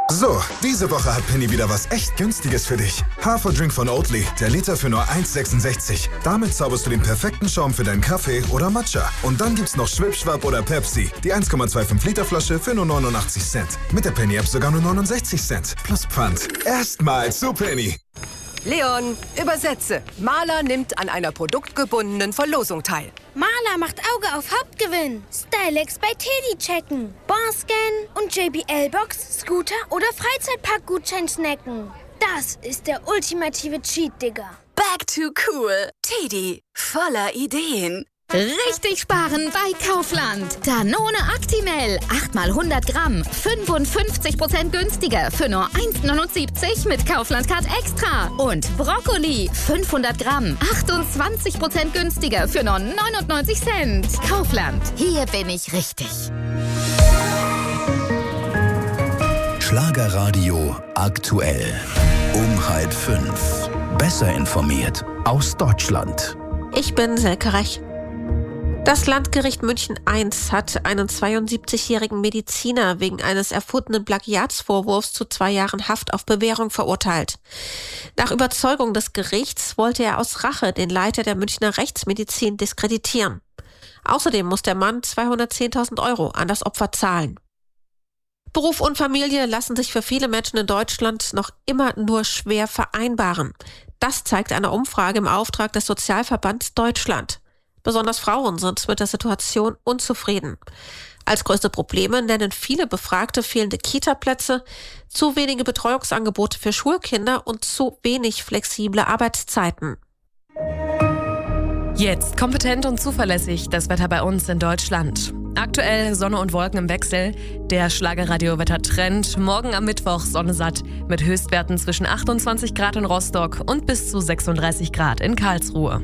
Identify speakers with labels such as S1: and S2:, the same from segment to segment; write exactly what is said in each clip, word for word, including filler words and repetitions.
S1: So, diese Woche hat Penny wieder was echt Günstiges für dich. Haferdrink von Oatly, der Liter für nur eins Komma sechsundsechzig. Damit zauberst du den perfekten Schaum für deinen Kaffee oder Matcha. Und dann gibt's noch Schwipschwapp oder Pepsi, die eins Komma fünfundzwanzig Liter Flasche für nur neunundachtzig Cent. Mit der Penny-App sogar nur neunundsechzig Cent. Plus Pfand. Erstmal zu Penny.
S2: Leon, übersetze. Maler nimmt an einer produktgebundenen Verlosung teil.
S3: Maler macht Auge auf Hauptgewinn. Stylex bei Teddy checken. Bonscan und J B L-Box, Scooter oder Freizeitparkgutschein snacken. Das ist der ultimative Cheat, Digga.
S4: Back to cool. Teddy, voller Ideen.
S5: Richtig sparen bei Kaufland. Danone Actimel. acht mal hundert Gramm. fünfundfünfzig Prozent günstiger für nur eins Komma neunundsiebzig mit Kaufland-Card Extra. Und Brokkoli. fünfhundert Gramm. achtundzwanzig Prozent günstiger für nur neunundneunzig Cent. Kaufland. Hier bin ich richtig.
S6: Schlagerradio aktuell. Um halb fünf. Besser informiert aus Deutschland.
S7: Ich bin Selke Rech. Das Landgericht München eins hat einen zweiundsiebzigjährigen Mediziner wegen eines erfundenen Plagiatsvorwurfs zu zwei Jahren Haft auf Bewährung verurteilt. Nach Überzeugung des Gerichts wollte er aus Rache den Leiter der Münchner Rechtsmedizin diskreditieren. Außerdem muss der Mann zweihundertzehntausend Euro an das Opfer zahlen. Beruf und Familie lassen sich für viele Menschen in Deutschland noch immer nur schwer vereinbaren. Das zeigt eine Umfrage im Auftrag des Sozialverbands Deutschland. Besonders Frauen sind mit der Situation unzufrieden. Als größte Probleme nennen viele Befragte fehlende Kita-Plätze, zu wenige Betreuungsangebote für Schulkinder und zu wenig flexible Arbeitszeiten.
S8: Jetzt kompetent und zuverlässig das Wetter bei uns in Deutschland. Aktuell Sonne und Wolken im Wechsel. Der Schlagerradio-Wetter-Trend. Morgen am Mittwoch Sonne satt mit Höchstwerten zwischen achtundzwanzig Grad in Rostock und bis zu sechsunddreißig Grad in Karlsruhe.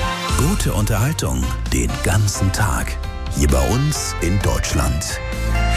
S6: Gute Unterhaltung den ganzen Tag. Hier bei uns in Deutschland.